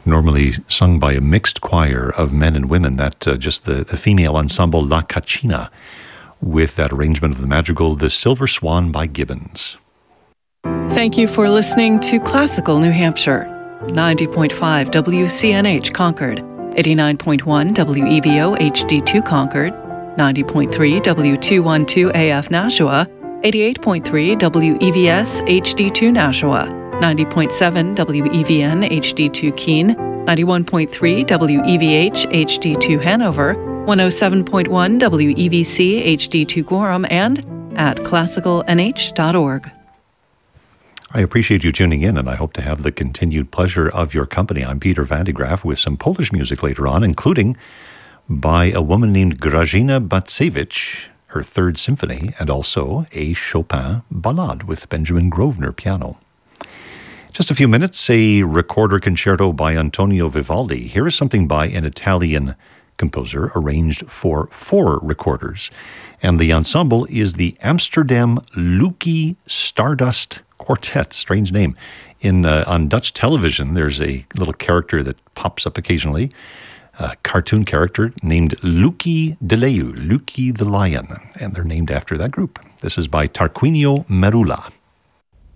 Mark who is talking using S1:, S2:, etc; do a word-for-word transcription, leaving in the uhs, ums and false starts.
S1: normally sung by a mixed choir of men and women, that uh, just the, the female ensemble La Caccina, with that arrangement of the madrigal, The Silver Swan by Gibbons.
S2: Thank you for listening to Classical New Hampshire. ninety point five W C N H Concord, eighty-nine point one W E V O H D two Concord, ninety point three W two twelve A F Nashua, eighty-eight point three W E V S H D two Nashua, ninety point seven W E V N H D two Keene, ninety-one point three W E V H H D two Hanover, one oh seven point one W E V C H D two Gorham, and at classical n h dot org.
S1: I appreciate you tuning in, and I hope to have the continued pleasure of your company. I'm Peter Van de Graaff with some Polish music later on, including by a woman named Grażyna Bacewicz, her third symphony, and also a Chopin ballade with Benjamin Grosvenor piano. Just a few minutes, a recorder concerto by Antonio Vivaldi. Here is something by an Italian composer arranged for four recorders, and the ensemble is the Amsterdam Lucky Stardust Quartet. Strange name. In uh, on Dutch television, there's a little character that pops up occasionally, a cartoon character named Lucky de Leeuw, Lucky the Lion, and they're named after that group. This is by Tarquinio Merula.